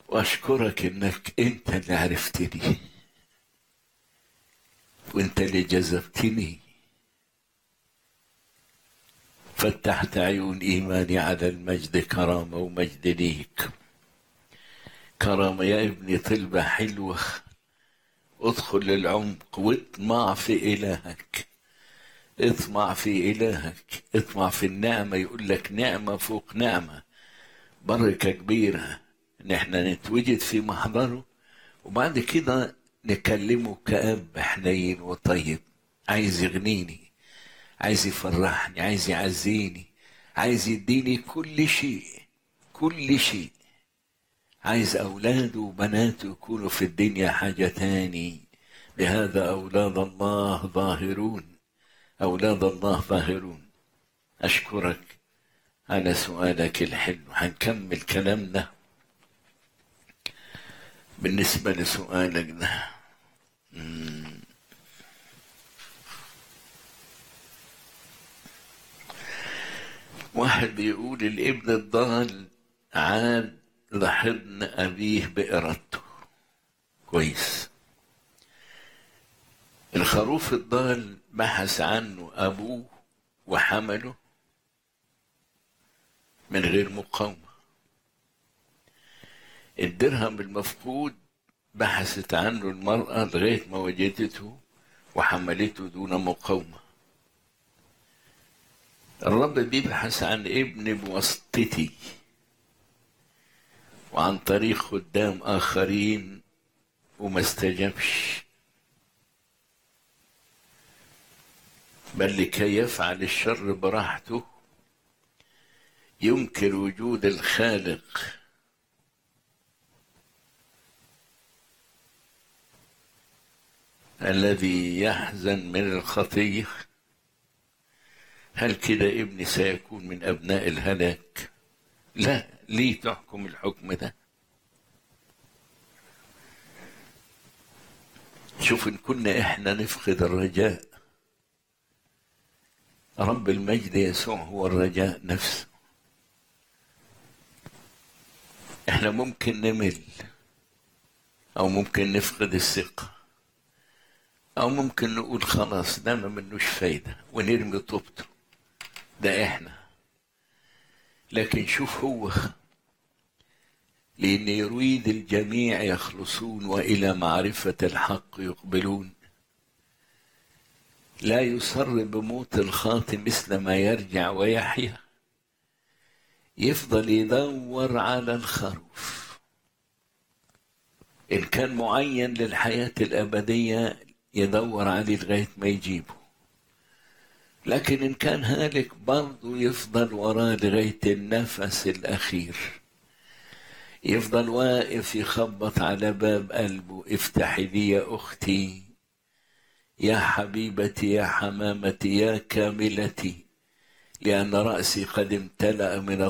وأشكرك إنك أنت اللي عرفتني، وأنت اللي جذبتني، فتحت عيون إيماني على المجد. كرامة ومجد ليك، كرامة يا ابني، طلبة حلوة. ادخل للعمق واطمع في إلهك، اطمع في إلهك، اطمع في النعمة. يقول لك نعمة فوق نعمة، بركة كبيرة إن احنا نتوجد في محضره، وبعد كده نكلمه كأب حنين وطيب. عايز يغنيني، عايز يفرحني، عايز يعزيني، عايز يديني كل شيء، كل شيء. عايز أولاده وبناته يكونوا في الدنيا حاجة تاني. بهذا أولاد الله ظاهرون، أولاد الله ظاهرون. أشكرك على سؤالك الحلو. هنكمل كلامنا بالنسبة لسؤالك ده. واحد بيقول الابن الضال عاد لحضن أبيه بإرادته. كويس. الخروف الضال بحث عنه أبوه وحمله من غير مقاومة. الدرهم المفقود بحثت عنه المرأة لغاية ما وجدته وحملته دون مقاومة. الرب بيبحث عن ابن بواسطتي وعن طريق خدام آخرين وما استجابش، بل لكي يفعل الشر براحته ينكر وجود الخالق الذي يحزن من الخطية. هل كده ابني سيكون من أبناء الهلاك؟ لا. ليه تحكم الحكم ده؟ شوف، إن كنا إحنا نفقد الرجاء، رب المجد يسوع هو الرجاء نفسه. إحنا ممكن نمل، أو ممكن نفقد الثقة، أو ممكن نقول خلاص ده ما منوش فايدة ونرمي طوبته. ده إحنا. لكن شوف، هو لأن يريد الجميع يخلصون وإلى معرفة الحق يقبلون. لا يسر بموت الخاطئ مثل ما يرجع ويحيا. يفضل يدور على الخروف. إن كان معين للحياة الأبدية يدور عليه لغاية ما يجيبه، لكن إن كان هالك برضه يفضل وراه لغاية النفس الأخير. يفضل واقف يخبط على باب قلبه. افتحي لي يا أختي، يا حبيبتي، يا حمامتي، يا كاملتي، لأن رأسي قد امتلأ من